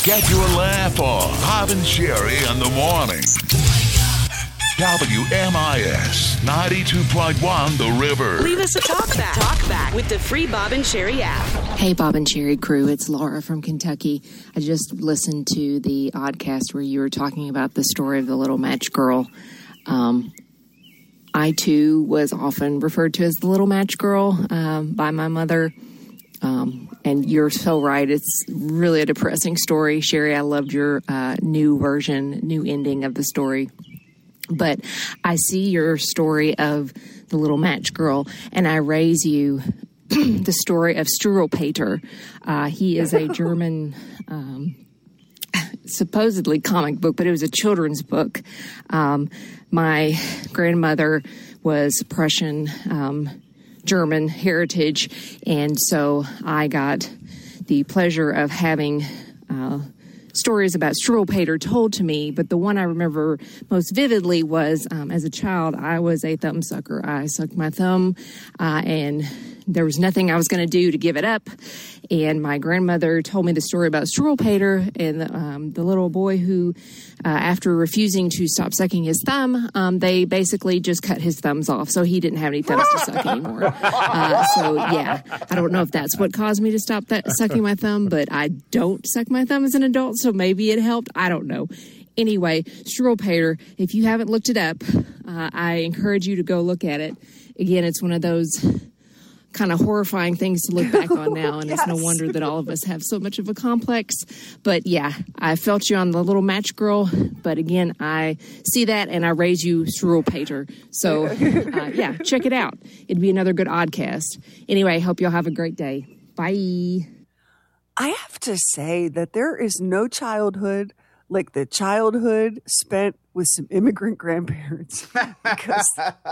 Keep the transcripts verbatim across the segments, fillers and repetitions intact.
Get your laugh on. Bob and Sherry in the morning. W M I S ninety-two point one The River. Leave us a talk back. Talk back with the free Bob and Sherry app. Hey, Bob and Sherry crew. It's Laura from Kentucky. I just listened to the oddcast where you were talking about the story of the little match girl. Um, I, too, was often referred to as the little match girl um, by my mother. Um, and you're so right. It's really a depressing story. Sherry, I loved your uh, new version, new ending of the story. But I see your story of the little match girl, and I raise you the story of Struwwelpeter. Uh, he is a German, um, supposedly comic book, but it was a children's book. Um, my grandmother was Prussian um, German heritage, and so I got the pleasure of having uh, stories about Struwwelpeter told to me, but the one I remember most vividly was um, as a child, I was a thumb sucker. I sucked my thumb, uh, and there was nothing I was going to do to give it up. And my grandmother told me the story about Struwwelpeter and the, um, the little boy who, uh, after refusing to stop sucking his thumb, um, they basically just cut his thumbs off, so he didn't have any thumbs to suck anymore. Uh, so, yeah, I don't know if that's what caused me to stop that, sucking my thumb, but I don't suck my thumb as an adult, so maybe it helped. I don't know. Anyway, Struwwelpeter, if you haven't looked it up, uh, I encourage you to go look at it. Again, it's one of those kind of horrifying things to look back on now, and yes. It's no wonder that all of us have so much of a complex. But yeah, I felt you on the little match girl, but again, I see that and I raise you Struwwelpeter. So uh, yeah, check it out. It'd be another good oddcast. Anyway, hope y'all have a great day. Bye. I have to say that there is no childhood like the childhood spent with some immigrant grandparents, because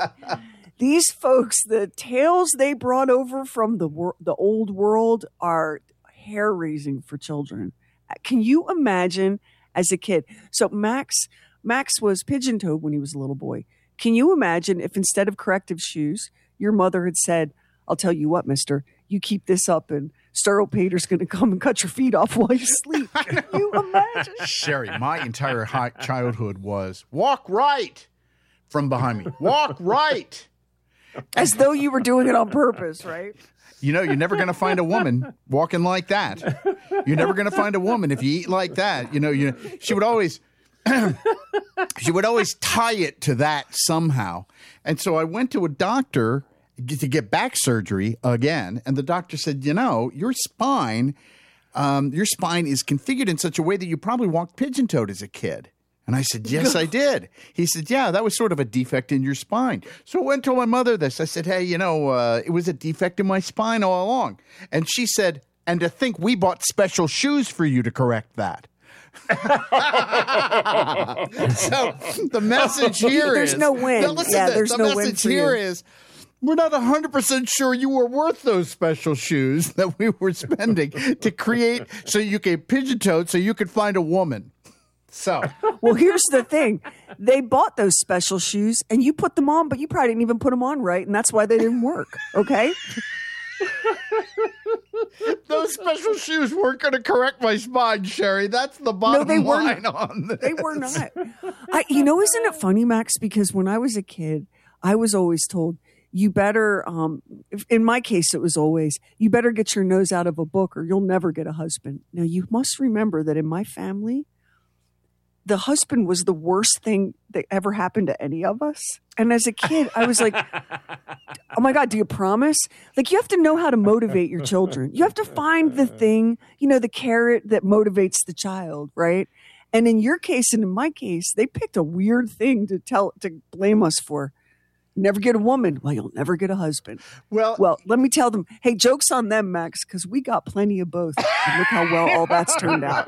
these folks, the tales they brought over from the wor- the old world are hair-raising for children. Can you imagine as a kid? So Max, Max was pigeon-toed when he was a little boy. Can you imagine if instead of corrective shoes, your mother had said, "I'll tell you what, mister, you keep this up and Struwwelpeter's going to come and cut your feet off while you sleep." Can you imagine? Sherry, my entire high childhood was walk right from behind me. Walk right. As though you were doing it on purpose, right? You know, you're never going to find a woman walking like that. You're never going to find a woman if you eat like that. You know, you she would always she would always tie it to that somehow. And so I went to a doctor to get back surgery again, and the doctor said, you know, your spine, um, your spine is configured in such a way that you probably walked pigeon-toed as a kid. And I said, yes, I did. He said, yeah, that was sort of a defect in your spine. So I went and told my mother this. I said, hey, you know, uh, it was a defect in my spine all along. And she said, and to think we bought special shoes for you to correct that. So the message here there's is. no win. Now listen yeah, to this. there's The no win message for here you. is. We're not one hundred percent sure you were worth those special shoes that we were spending to create so you could pigeon-toed so you could find a woman. So, well, here's the thing. They bought those special shoes and you put them on, but you probably didn't even put them on right, and that's why they didn't work, okay? Those special shoes weren't going to correct my spine, Sherry. That's the bottom no, they line weren't. on this. They were not. I, you know, isn't it funny, Max? Because when I was a kid, I was always told, you better, um, if, in my case, it was always, you better get your nose out of a book or you'll never get a husband. Now, you must remember that in my family, the husband was the worst thing that ever happened to any of us. And as a kid, I was like, oh my God, do you promise? Like, you have to know how to motivate your children. You have to find the thing, you know, the carrot that motivates the child, right? And in your case and in my case, they picked a weird thing to tell, to blame us for. Never get a woman. Well, you'll never get a husband. Well, well, let me tell them, hey, joke's on them, Max, because we got plenty of both. And look how well all that's turned out.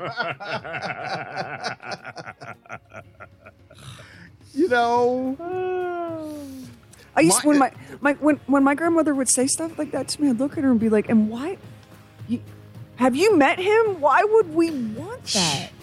You know, I used my, when my, my when when my grandmother would say stuff like that to me, I'd look at her and be like, "And why? You, have you met him? Why would we want that?"